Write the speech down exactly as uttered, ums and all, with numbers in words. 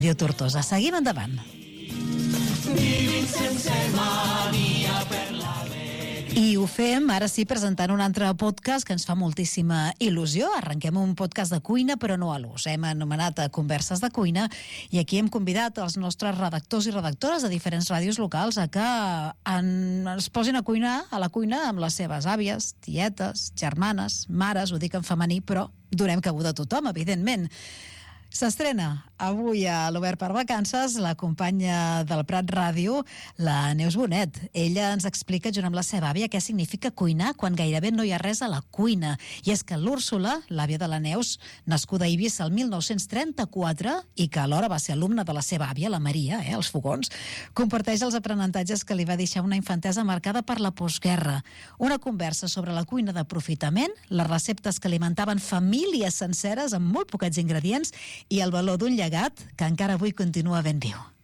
Ràdio Tortosa. Seguim endavant. I ho fem, ara sí, presentant un altre podcast que ens fa moltíssima il·lusió. Arrenquem un podcast de cuina, però no a l'ús. Hem anomenat Converses de Cuina i aquí hem convidat els nostres redactors i redactores de diferents ràdios locals a que en, es posin a cuinar, a la cuina amb les seves àvies, tietes, germanes, mares, ho dic en femení, però donem cabuda a tothom, evidentment. S'estrena avui a l'Obert per Vacances la companya del Prat Ràdio, la Neus Bonet. Ella ens explica, junt amb la seva àvia, què significa cuinar quan gairebé no hi ha res a la cuina. I és que l'Úrsula, l'àvia de la Neus, nascuda a Eivissa el mil nou-cents trenta-quatre i que alhora va ser alumna de la seva àvia, la Maria, eh, als fogons, comparteix els aprenentatges que li va deixar una infantesa marcada per la postguerra. Una conversa sobre la cuina d'aprofitament, les receptes que alimentaven famílies senceres amb molt poquets ingredients i el valor d'un llegat que encara avui continua ben viu.